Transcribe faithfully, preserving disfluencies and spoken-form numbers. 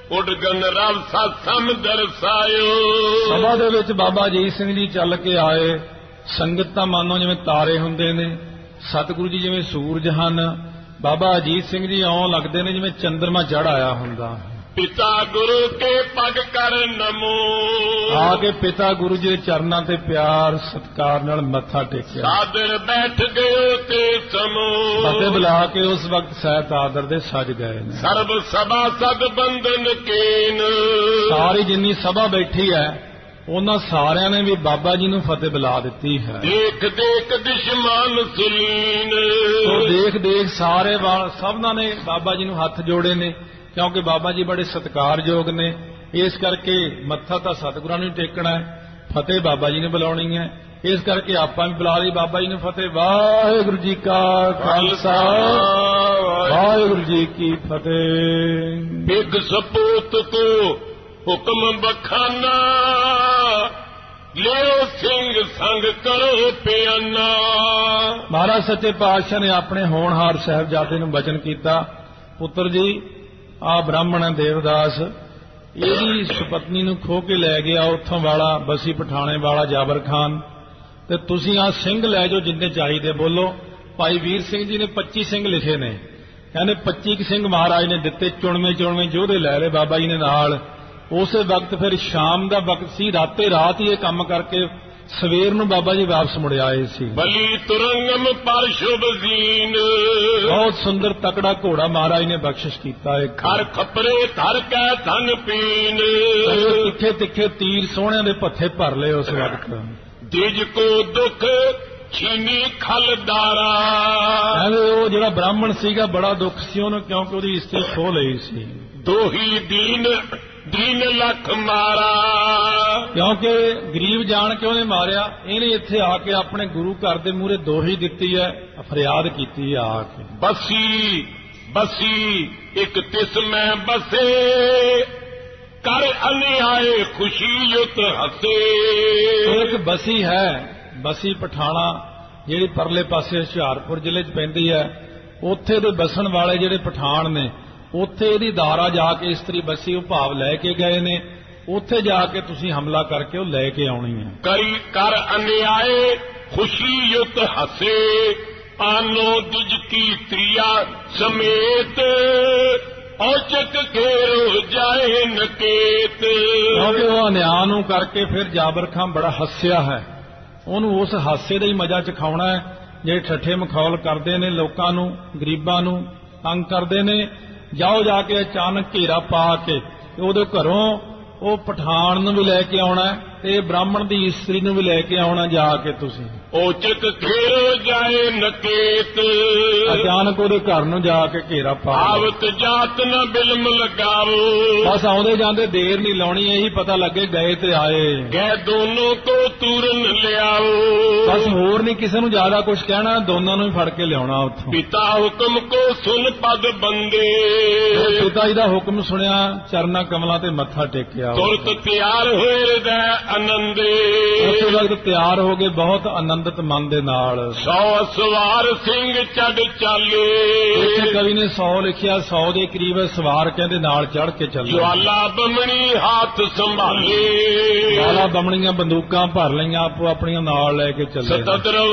उडगन रवसा समदर सायो। सभा दे विच बाबा अजीत सिंह जी चल के आए। संगत तां मानो जिवें तारे हुंदे ने, सतगुरु जी जिवें सूरज हन, बाबा अजीत सिंह जी आउं लगदे ने जिवें चंद्रमा चढ़ आया हुंदा। पिता गुरु के पग कर नमो, आके पिता गुरु जी दे चरनां ते प्यार सत्कार नाल मत्था टेकिया। सादर बैठ गए ते समो, फतेह बुला के उस वक्त सैत आदर दे सज गए ने। सर्व सभा सद बंधन केन, सारी जिन्नी सभा बैठी है उन्हां सारियां ने भी बाबा जी नूं फतेह बुला दित्ती है। देख देख दुश्मन सुलीन, तो देख देख सारे सबना ने बाबा जी नूं हथ जोड़े ने, क्योंकि बाबा जी बड़े सत्कारयोग ने। इस करके मत्था तो सतगुरां नूं टेकना है, फतेह बाबा जी ने बुलाउणी है। इस करके आपां भी बुला ली बाबा जी ने फतेह। वाहिगुरू जी का खालसा, वाहिगुरू जी की फतेह। बिग सपूत को हुक्म बखाना, लियो सिंह संग करो पियाना। महाराज सच्चे पातशाह ने अपने होनहार साहिबजादे नूं वचन कीता, पुत्र जी आ ब्राह्मण है देवदास, ਇਹਦੀ ਸੁਪਤਨੀ ਨੂੰ ਖੋ ਕੇ ਲੈ ਗਿਆ ਉੱਥੋਂ ਵਾਲਾ ਬਸੀ ਪਠਾਣੇ ਵਾਲਾ ਜਾਬਰ ਖਾਨ, ਤੇ ਤੁਸੀਂ ਆ ਸਿੰਘ ਲੈ ਜਾਓ ਜਿੰਨੇ ਚਾਹੀਦੇ। ਬੋਲੋ ਭਾਈ ਵੀਰ ਸਿੰਘ ਜੀ ਨੇ ਪੱਚੀ ਸਿੰਘ ਲਿਖੇ ਨੇ, ਕਹਿੰਦੇ ਪੱਚੀ ਸਿੰਘ ਮਹਾਰਾਜ ਨੇ ਦਿੱਤੇ, ਚੁਣਵੇਂ ਚੁਣਵੇਂ ਯੋਧੇ ਲੈ ਲਏ ਬਾਬਾ ਜੀ ਨੇ ਨਾਲ। ਉਸੇ ਵਕਤ ਫਿਰ ਸ਼ਾਮ ਦਾ ਵਕਤ ਸੀ, ਰਾਤੇ ਰਾਤ ਹੀ ਇਹ ਕੰਮ ਕਰਕੇ ਸਵੇਰ ਨੂੰ ਬਾਬਾ ਜੀ ਵਾਪਸ ਮੁੜ ਆਏ ਸੀ। ਬਲੀ ਤੁਰੰਗਮ ਪਰ ਸ਼ੁਭ ਜ਼ੀਨ, ਬਹੁਤ ਸੁੰਦਰ ਤਕੜਾ ਘੋੜਾ ਮਹਾਰਾਜ ਨੇ ਬਖਸ਼ਿਸ਼ ਕੀਤਾ। ਇੱਕ ਖਰ ਖਪਰੇ ਧਰ ਕੈ ਧਨ ਪੀਨ, ਤਿੱਖੇ ਤਿੱਖੇ ਤੀਰ ਸੋਹਣਿਆਂ ਦੇ ਪੱਥੇ ਭਰ ਲਏ ਉਸ ਵਕਤ। ਦਿਜ ਕੋ ਦੁੱਖ ਛੀਨੀ ਖਲਦਾਰਾ, ਕਹਿੰਦੇ ਉਹ ਜਿਹੜਾ ਬ੍ਰਾਹਮਣ ਸੀਗਾ ਬੜਾ ਦੁੱਖ ਸੀ ਉਹਨੂੰ, ਕਿਉਂਕਿ ਉਹਦੀ ਇਸਤਰੀ ਖੋਹ ਲਈ ਸੀ। ਦੋਹੀ ਦੀਨ ਦੀਨ ਲੱਖ ਮਾਰਾ, ਕਿਉਂਕਿ ਗਰੀਬ ਜਾਣ ਕੇ ਉਹਨੇ ਮਾਰਿਆ। ਇਹਨੇ ਇੱਥੇ ਆ ਕੇ ਆਪਣੇ ਗੁਰੂ ਘਰ ਦੇ ਮੂਹਰੇ ਦੋਹੀ ਦਿੱਤੀ ਹੈ, ਫਰਿਆਦ ਕੀਤੀ ਹੈ ਆ ਕੇ। ਬਸੀ ਬਸੀ ਇੱਕ ਤਿਸ ਮੈਂ ਬਸੇ, ਕਰ ਅਨਿਆਏ ਖੁਸ਼ੀ ਯੁਤ ਹਸੇ। ਇੱਕ ਬਸੀ ਹੈ, ਬਸੀ ਪਠਾਣਾ ਜਿਹੜੀ ਪਰਲੇ ਪਾਸੇ ਹੁਸ਼ਿਆਰਪੁਰ ਜ਼ਿਲ੍ਹੇ 'ਚ ਪੈਂਦੀ ਹੈ, ਉੱਥੇ ਦੇ ਬਸਣ ਵਾਲੇ ਜਿਹੜੇ ਪਠਾਣ ਨੇ, ਉੱਥੇ ਇਹਦੀ ਦਾਰਾ ਜਾ ਕੇ ਇਸਤਰੀ ਬਸੀ ਉਹ ਭਾਵ ਲੈ ਕੇ ਗਏ ਨੇ। ਉੱਥੇ ਜਾ ਕੇ ਤੁਸੀਂ ਹਮਲਾ ਕਰਕੇ ਉਹ ਲੈ ਕੇ ਆਉਣੀ ਹੈ। ਕਰੀ ਕਰ ਅਨਿਆਏ ਖੁਸ਼ੀ ਯੁਤ ਹਸੇ, ਆਨੋ ਦਿਜ ਕੀ ਤ੍ਰਿਆ ਸਮੇਤ, ਔਚਕ ਘੇਰੋ ਜਾਏ ਨਕੇਤ। ਕਿਉਂਕਿ ਉਹ ਅਨਿਆਂ ਨੂੰ ਕਰਕੇ ਫਿਰ ਜਾਬਰ ਖਾਂ ਬੜਾ ਹੱਸਿਆ ਹੈ, ਉਹਨੂੰ ਉਸ ਹਾਸੇ ਦਾ ਹੀ ਮਜ਼ਾ ਚਖਾਉਣਾ ਹੈ। ਜਿਹੜੇ ਠੱਠੇ ਮਖੌਲ ਕਰਦੇ ਨੇ ਲੋਕਾਂ ਨੂੰ, ਗਰੀਬਾਂ ਨੂੰ ਤੰਗ ਕਰਦੇ ਨੇ, ਜਾਓ ਜਾ ਕੇ ਅਚਾਨਕ ਘੇਰਾ ਪਾ ਕੇ ਉਹਦੇ ਘਰੋਂ ਉਹ ਪਠਾਨ ਨੂੰ ਵੀ ਲੈ ਕੇ ਆਉਣਾ ਤੇ ਬ੍ਰਾਹਮਣ ਦੀ ਇਸਤਰੀ ਨੂੰ ਵੀ ਲੈ ਕੇ ਆਉਣਾ। ਜਾ ਕੇ ਤੁਸੀਂ ਔਚਕ ਘੇਰੋ ਜਾਏ ਨਕੇਤ, ਅਚਾਨਕ ਉਹਦੇ ਘਰ ਨੂੰ ਜਾ ਕੇ ਘੇਰਾ ਪਾ। ਆਵਤ ਜਾਤ ਨਾ ਬਿਲਮ ਲਗਾਵੋ, ਬਸ ਆਉਂਦੇ ਜਾਂਦੇ ਦੇਰ ਨਹੀਂ ਲਾਉਣੀ, ਇਹੀ ਪਤਾ ਲੱਗੇ ਗਏ ਤੇ ਆਏ। ਗਏ ਦੋਨੋਂ ਕੋ ਤੂਰਨ ਲਿਆਓ, ਬਸ ਹੋਰ ਨਹੀਂ ਕਿਸੇ ਨੂੰ ਜ਼ਿਆਦਾ ਕੁਝ ਕਹਿਣਾ, ਦੋਨਾਂ ਨੂੰ ਹੀ ਫੜ ਕੇ ਲਿਆਉਣਾ ਉੱਥੋਂ। ਪਿਤਾ ਹੁਕਮ ਕੋ ਸੁਨ ਪਦ ਬੰਦੇ, ਪਿਤਾ ਜੀ ਦਾ ਹੁਕਮ ਸੁਣਿਆ, ਚਰਨਾਂ ਕਮਲਾਂ ਤੇ ਮੱਥਾ ਟੇਕਿਆ। ਤੁਰਤ ਤਿਆਰ ਹੋਏ ਹਿਰਦੈ ਆਨੰਦੇ, ਉਸੇ ਵਕਤ ਤਿਆਰ ਹੋ ਗਏ ਬਹੁਤ ਆਨੰਦਿਤ ਮਨ ਦੇ ਨਾਲ। ਸੌ ਸਵਾਰ ਸਿੰਘ ਚੜ ਚਾਲੇ, ਇੱਥੇ ਕਵੀ ਨੇ ਸੌ ਲਿਖਿਆ, ਸੌ ਦੇ ਕਰੀਬ ਸਵਾਰ ਕਹਿੰਦੇ ਨਾਲ ਚੜ ਕੇ ਚੱਲੇ। ਜਵਾਲਾ ਬਮਣੀ ਹੱਥ ਸੰਭਾਲੇ, ਜਵਾਲਾ ਬਮਣੀਆਂ ਬੰਦੂਕਾਂ ਭਰ ਲਈਆਂ ਆਪੋ ਆਪਣੀਆਂ ਨਾਲ ਲੈ ਕੇ ਚੱਲੇ।